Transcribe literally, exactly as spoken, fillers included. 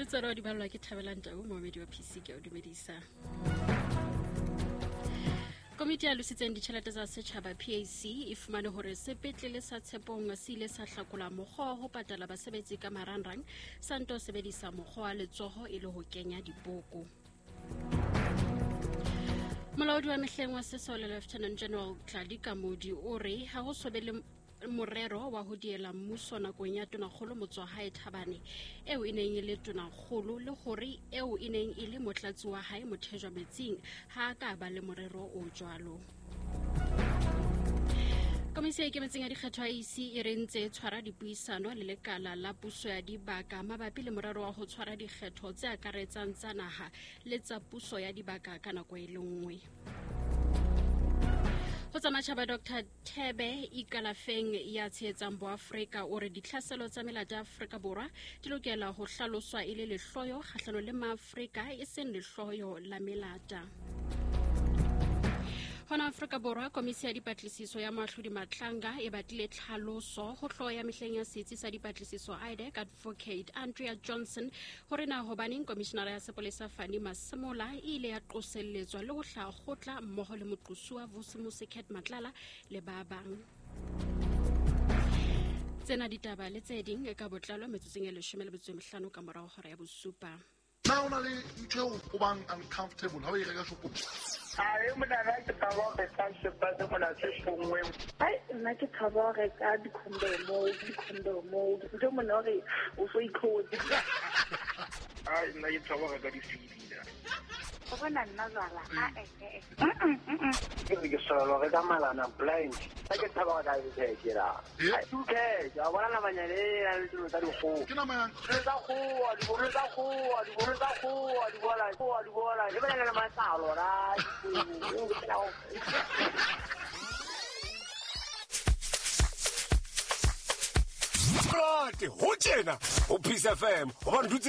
tsaro di balwa ke Thabelang Tau moemedi wa P C ke o dumedisa. Komiti ya Lusitseng ditšhelete tsa setšhaba P A C e fumane hore sepetlele sa Tshepong se ile sa hlakola mokgwa ho patala basebetsi ka marangrang sa nto sebedisa mokgwa wa letsoho e le ho kenya dipoko. Molaodi wa mehleng wa Sesole Lieutenant General Tlhadika Modi o re ha ho so be le morero wa ho diela mmuso nakong ya Tonakgolo Motsoahae Thabane eo e neng e le Tonakgolo le hore eo e neng e le motlatsi wa hae Mothejwa Metsing ha ka ba le morero o jwalo. Komisi ya Ikemetseng ya Dikgetho ya I C e rentse tshwara dipuisano le lekala la puso ya dibaka mabapi le morero wa ho tshwara dikgetho tse akaretsang tsa naha le tsa puso ya dibaka ka nako e le nngwe. Ho tsamaya Doctor Thebe Ikalafeng ya tshehetsang Boafrika o re ditlhaselo tsa melata ya Afrika Borwa di lokela ho hlaloswa e le lehloyo kgahlano le Maafrika e seng lehloyo la melata. Hona Afrika Borwa komisi ya dipatlisiso ya Mahlodi Matlanga e batlile tlhaloso ho hloho ya mehleng ya setsi sa dipatlisiso I D E C Advocate Andrea Johnson hore na hobaneng komishenara ya sepolesa Fani Masemola e ile ya qoselletswa le ho hlaha kgotla mmoho le moqosuwa Vusimusi Matlala le ba bang. Tsena ditaba le tse ding e ka botlalo metsotseng e leshome le metso e mehlano ka morao hora ya bosupa. Now na le ntho o bang uncomfortable ha o e reka shopong. Ai mona na ke taba re ka shepa se mona se shongwe. Ai nna ke taba re ka di condomo, di condomo. Ntho mona re o so ikhodi. Ai nna ke taba re ka di fidila. Ba bona nna zala. A eh eh. Ke ke solo re ka malana blind. Ke taba ga di tshekera. Ai tu ke ja bona na banyane ya le tlo tsa di go. Ke na mang Re tsa go, di go re tsa go, di go re tsa go, di go la, di go la. Ke bana le matsalo ra. Right, ho tjena, ho Peace F M, ho ba